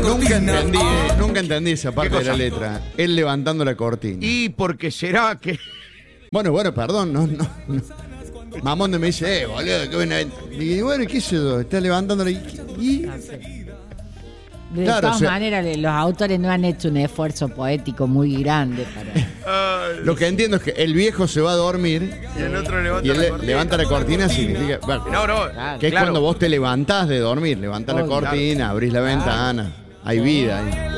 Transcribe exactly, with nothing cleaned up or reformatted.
Nunca entendí, nunca entendí esa parte de la letra. Él levantando la cortina. Y porque será que... Bueno, bueno, perdón, no, no, no. Mamonde me dice, eh, boludo, qué buena. Y bueno, ¿qué es eso? Está levantando la... ¿Y? De Claro, todas o sea- maneras, los autores no han hecho un esfuerzo poético muy grande para... Lo que entiendo es que el viejo se va a dormir Y el otro levanta y él la le- cortina. levanta la cortina, significa... bueno, No, no, que es claro. cuando vos te levantás de dormir, levantás la Obvio. cortina, abrís la ventana, hay vida ahí.